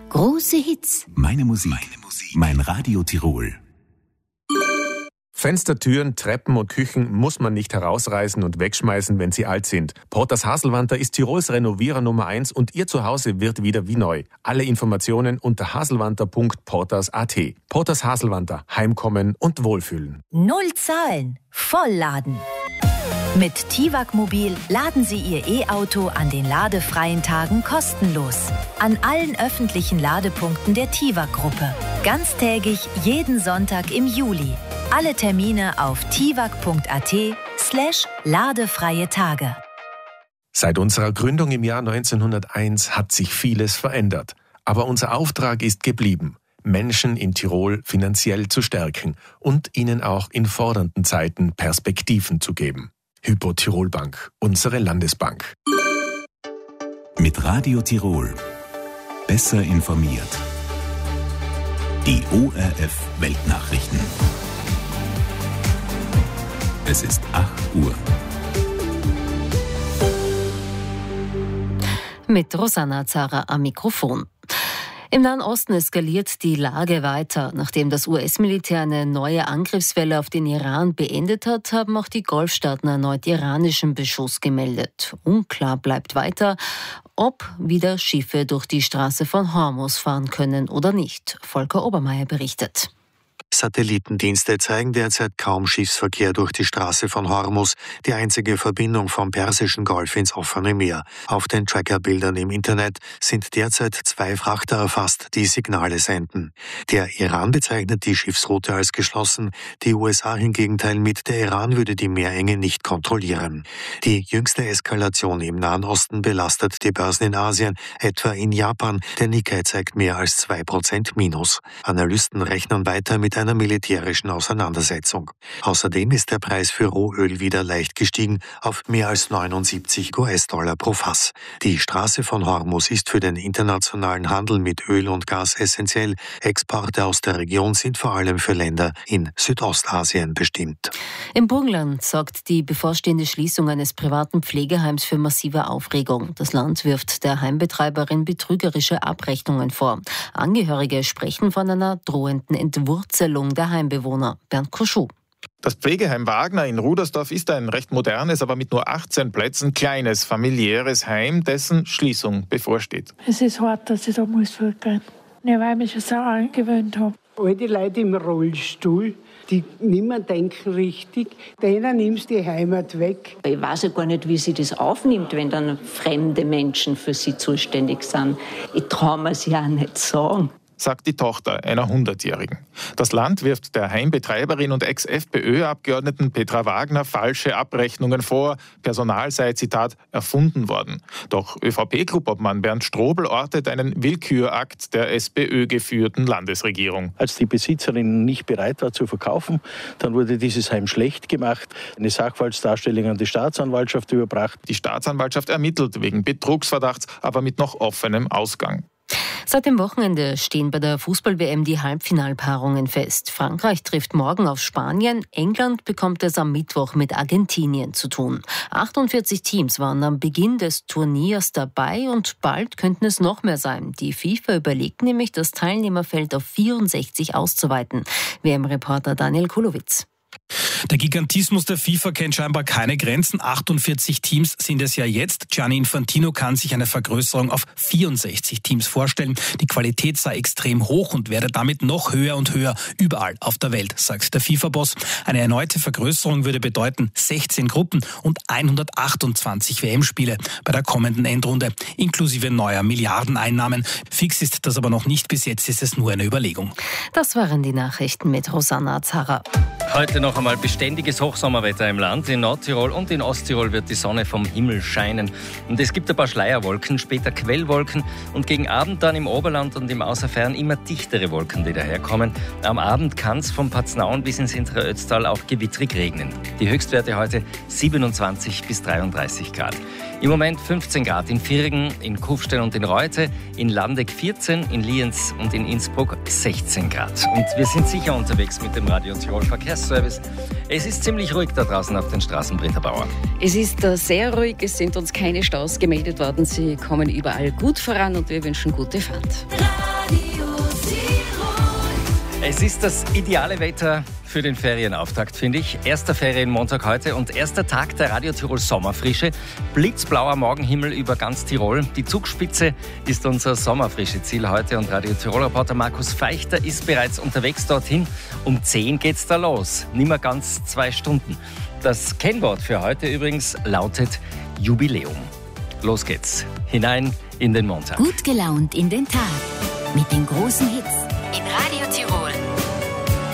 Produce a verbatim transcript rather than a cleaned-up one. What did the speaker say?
Große Hits. Meine Musik. Meine Musik. Mein Radio Tirol. Fenster, Türen, Treppen und Küchen muss man nicht herausreißen und wegschmeißen, wenn sie alt sind. Porters Haselwanter ist Tirols Renovierer Nummer eins und Ihr Zuhause wird wieder wie neu. Alle Informationen unter haselwanter punkt porters punkt at. Porters Haselwanter. Heimkommen und Wohlfühlen. Null Zahlen. Vollladen. Mit Tiwak Mobil laden Sie Ihr E-Auto an den ladefreien Tagen kostenlos. An allen öffentlichen Ladepunkten der Tiwak-Gruppe. Ganztägig jeden Sonntag im Juli. Alle Termine auf tiwak punkt at slash ladefreie Tage. Seit unserer Gründung im Jahr neunzehnhunderteins hat sich vieles verändert. Aber unser Auftrag ist geblieben, Menschen in Tirol finanziell zu stärken und ihnen auch in fordernden Zeiten Perspektiven zu geben. Hypo Tirol Bank, unsere Landesbank. Mit Radio Tirol. Besser informiert. Die O R F Weltnachrichten. Es ist acht Uhr. Mit Rosanna Zara am Mikrofon. Im Nahen Osten eskaliert die Lage weiter. Nachdem das U S-Militär eine neue Angriffswelle auf den Iran beendet hat, haben auch die Golfstaaten erneut iranischen Beschuss gemeldet. Unklar bleibt weiter, ob wieder Schiffe durch die Straße von Hormuz fahren können oder nicht. Volker Obermeier berichtet. Satellitendienste zeigen derzeit kaum Schiffsverkehr durch die Straße von Hormuz, die einzige Verbindung vom Persischen Golf ins offene Meer. Auf den Trackerbildern im Internet sind derzeit zwei Frachter erfasst, die Signale senden. Der Iran bezeichnet die Schiffsroute als geschlossen, die U S A hingegen teilen mit, der Iran würde die Meerenge nicht kontrollieren. Die jüngste Eskalation im Nahen Osten belastet die Börsen in Asien, etwa in Japan. Der Nikkei zeigt mehr als zwei Prozent Minus. Analysten rechnen weiter mit einer militärischen Auseinandersetzung. Außerdem ist der Preis für Rohöl wieder leicht gestiegen auf mehr als neunundsiebzig U S-Dollar pro Fass. Die Straße von Hormuz ist für den internationalen Handel mit Öl und Gas essentiell. Exporte aus der Region sind vor allem für Länder in Südostasien bestimmt. Im Burgenland sorgt die bevorstehende Schließung eines privaten Pflegeheims für massive Aufregung. Das Land wirft der Heimbetreiberin betrügerische Abrechnungen vor. Angehörige sprechen von einer drohenden Entwurzelung der Heimbewohner. Bernd Koschuh. Das Pflegeheim Wagner in Rudersdorf ist ein recht modernes, aber mit nur achtzehn Plätzen kleines, familiäres Heim, dessen Schließung bevorsteht. Es ist hart, dass ich da muss zurückgehen. Ja, weil ich mich schon so angewöhnt habe. All die Leute im Rollstuhl, die nicht mehr denken richtig, denen nimmst du die Heimat weg. Ich weiß ja gar nicht, wie sie das aufnimmt, wenn dann fremde Menschen für sie zuständig sind. Ich traue mir es ja auch nicht sagen, sagt die Tochter einer hundertjährigen. Das Land wirft der Heimbetreiberin und Ex-FPÖ-Abgeordneten Petra Wagner falsche Abrechnungen vor. Personal sei, Zitat, erfunden worden. Doch ÖVP-Clubobmann Bernd Strobel ortet einen Willkürakt der SPÖ-geführten Landesregierung. Als die Besitzerin nicht bereit war zu verkaufen, dann wurde dieses Heim schlecht gemacht, eine Sachverhaltsdarstellung an die Staatsanwaltschaft überbracht. Die Staatsanwaltschaft ermittelt wegen Betrugsverdachts, aber mit noch offenem Ausgang. Seit dem Wochenende stehen bei der Fußball-W M die Halbfinalpaarungen fest. Frankreich trifft morgen auf Spanien. England bekommt es am Mittwoch mit Argentinien zu tun. achtundvierzig Teams waren am Beginn des Turniers dabei und bald könnten es noch mehr sein. Die FIFA überlegt nämlich, das Teilnehmerfeld auf vierundsechzig auszuweiten. W M-Reporter Daniel Kulowitz. Der Gigantismus der FIFA kennt scheinbar keine Grenzen. achtundvierzig Teams sind es ja jetzt. Gianni Infantino kann sich eine Vergrößerung auf vierundsechzig Teams vorstellen. Die Qualität sei extrem hoch und werde damit noch höher und höher überall auf der Welt, sagt der FIFA-Boss. Eine erneute Vergrößerung würde bedeuten sechzehn Gruppen und hundertachtundzwanzig W M-Spiele bei der kommenden Endrunde, inklusive neuer Milliardeneinnahmen. Fix ist das aber noch nicht. Bis jetzt ist es nur eine Überlegung. Das waren die Nachrichten mit Rosanna Zara. Heute noch einmal beständiges Hochsommerwetter im Land. In Nordtirol und in Osttirol wird die Sonne vom Himmel scheinen. Und es gibt ein paar Schleierwolken, später Quellwolken und gegen Abend dann im Oberland und im Außerfern immer dichtere Wolken, die daherkommen. Am Abend kann es vom Paznaun bis ins hintere Ötztal auch gewittrig regnen. Die Höchstwerte heute siebenundzwanzig bis dreiunddreißig Grad. Im Moment fünfzehn Grad in Virgen, in Kufstein und in Reute, in Landeck vierzehn, in Lienz und in Innsbruck sechzehn Grad. Und wir sind sicher unterwegs mit dem Radio Tirol Verkehrsservice. Es ist ziemlich ruhig da draußen auf den Straßen, Britta Bauer. Es ist sehr ruhig, es sind uns keine Staus gemeldet worden. Sie kommen überall gut voran und wir wünschen gute Fahrt. Es ist das ideale Wetter für den Ferienauftakt, finde ich. Erster Ferienmontag heute und erster Tag der Radio Tirol Sommerfrische. Blitzblauer Morgenhimmel über ganz Tirol. Die Zugspitze ist unser Sommerfrische-Ziel heute und Radio Tirol-Reporter Markus Feichter ist bereits unterwegs dorthin. Um zehn geht's da los. Nimmer ganz zwei Stunden. Das Kennwort für heute übrigens lautet Jubiläum. Los geht's. Hinein in den Montag. Gut gelaunt in den Tag. Mit den großen Hits. In Radio